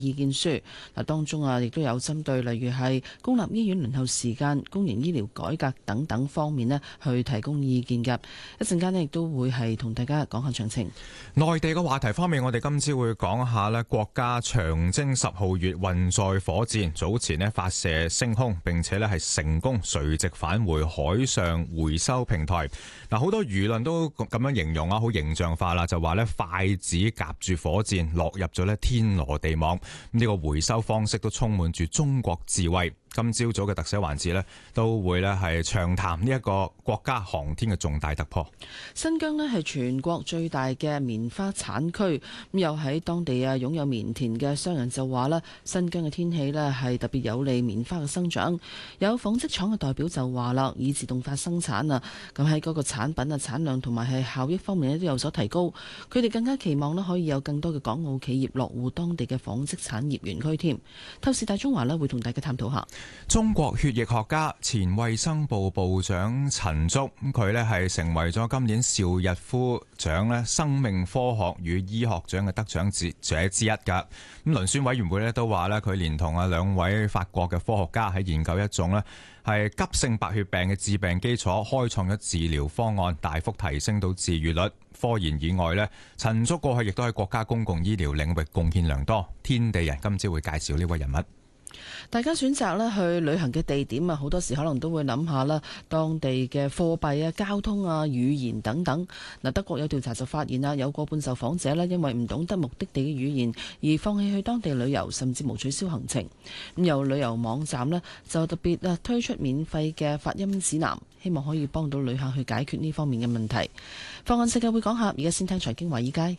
意見書。嗱，當中亦都有針對例如係公立醫院輪候時間、公營醫療改革等等方面呢去提供意見㗎。一陣間呢亦都會係同大家講下詳情。 內地嘅話題方面，我哋今朝會講下呢國家長征10號月運載火箭早前呢發射升空，並且呢係成功垂直返回海上回收平台。嗱，好多輿論都咁樣形容啊，好形象化啦，就話呢筷子夾住火箭落入咗呢天羅地網。呢個回收方式都充滿住中國智慧。今朝早嘅特寫環節呢，都會呢係長談呢一個國家航天嘅重大突破。 新疆呢係全國最大嘅棉花產區，咁又喺當地擁有棉田嘅商人就話啦，新疆嘅天氣呢係特別有利棉花嘅生長。有紡織廠嘅代表就話啦，以自動化生產啊，咁喺嗰個產品產量同埋係效益方面都有所提高。佢哋更加期望可以有更多嘅港澳企業落戶當地嘅紡織產業園區添。透視大中華會同大家探討下。 中國血液學家、前衛生部部長陳竺，佢呢係成為咗今年邵逸夫獎生命科學與醫學獎嘅得獎者之一㗎。咁遴選委員會都話佢連同兩位法國嘅科學家喺研究一種係急性白血病嘅致病基礎，開創咗治療方案，大幅提升到治愈率。科研以外陳竺過去亦都喺國家公共醫療領域貢獻良多。天地人今朝會介紹呢位人物。 大家選擇去旅行嘅地點好多時可能都會諗下啦，當地嘅貨幣交通語言等等。德國有調查就發現有過半受訪者因為唔懂得目的地嘅語言而放棄去當地旅遊，甚至無取消行程。咁有旅遊網站就特別推出免費嘅發音指南，希望可以幫到旅客去解決呢方面嘅問題。放眼世界會講下，而家先聽財經華爾街。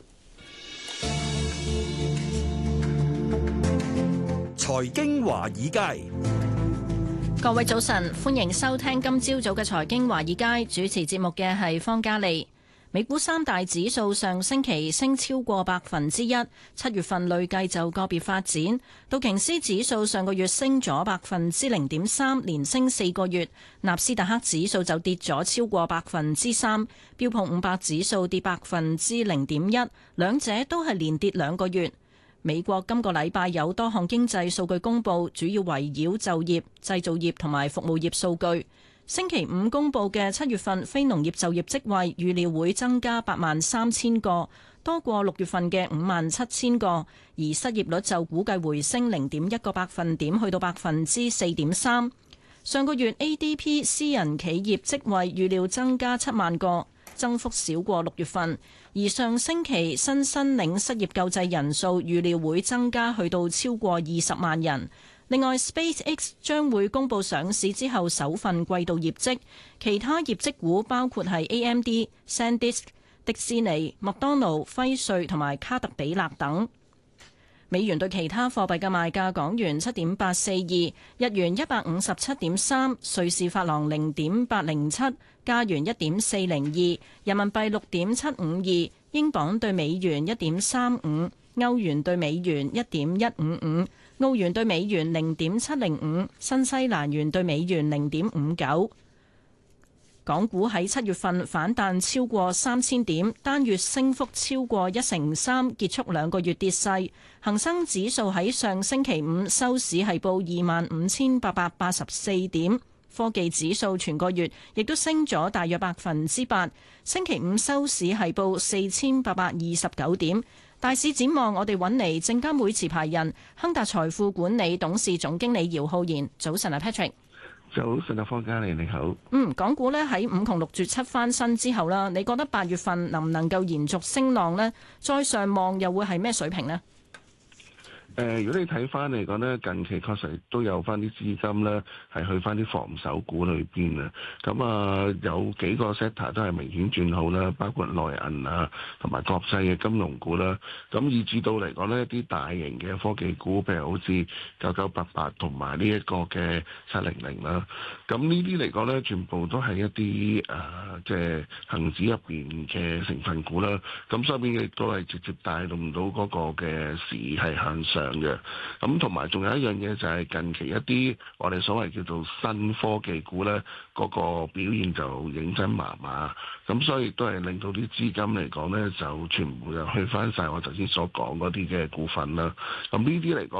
財經華爾街， 各位早晨，歡迎收聽今朝早嘅財經華爾街。主持節目嘅係方嘉利。美股三大指數上星期升超過1%，7月份累計就個別發展。道瓊斯指數上個月升咗0.3%，連升4個月。納斯達克指數就跌咗超過3%，標普500指數跌0.1%，兩者都係連跌2個月。美國今個禮拜有多項經濟數據公佈，主要圍繞就業、製造業同埋服務業數據。星期五公佈嘅7月份非農業就業職位預料會增加83000個，多過6月份嘅57000個，而失業率就估計回升0.1個百分點，去到4.3%。上個月 ADP 私人企業職位預料增加7萬個，增幅少過6月份。而上星期新申領失業救濟人數預料會增加去到超過20萬人。另外 SpaceX 將會公佈上市之後首份季度業績，其他業績股包括係 AMD、SanDisk、迪士尼、麥當勞、輝瑞同埋卡特彼勒等。美元對其他貨幣嘅賣價：港元7.842，日元157.3，瑞士法郎0.807，加元1.402，人民幣6.752，英鎊對美元1.35，歐元對美元1.155，澳元對美元0.705，新西蘭元對美元0.59。港股喺7月份反彈超過3000點，單月升幅超過1成3，結束2個月跌勢。恒生指數喺上星期五收市係報25884點，科技指數全個月亦都升咗大約8%。星期五收市係報4829點。大市展望，我哋揾嚟證監會持牌人亨達財富管理董事總經理姚浩然。早晨啊 Patrick。 早晨啊，方嘉莉你好。 港股呢喺5窮6絕7翻身之後啦，你覺得8月份能唔能夠延續升浪呢？再上望又會係咩水平呢？ 如果你睇翻嚟講呢，近期確實都有翻啲資金呢係去翻啲防守股裏邊啊。咁啊，有幾個 sector 都係明顯轉好啦，包括內銀啊，同埋國際嘅金融股啦。咁以至到嚟講呢，啲大型嘅科技股，譬如好似9988同埋呢一個嘅700啦。咁呢啲嚟講呢，全部都係一啲即係恆指入邊嘅成分股啦。咁所以亦都係直接帶動到嗰個嘅市係向上。 上嘅。咁同埋仲有一樣嘢就係近期一啲我哋所謂叫做新科技股咧，嗰個表現就認真麻麻。咁所以都係令到啲資金嚟講咧，就全部又去翻晒我頭先所講嗰啲嘅股份啦。咁呢啲嚟講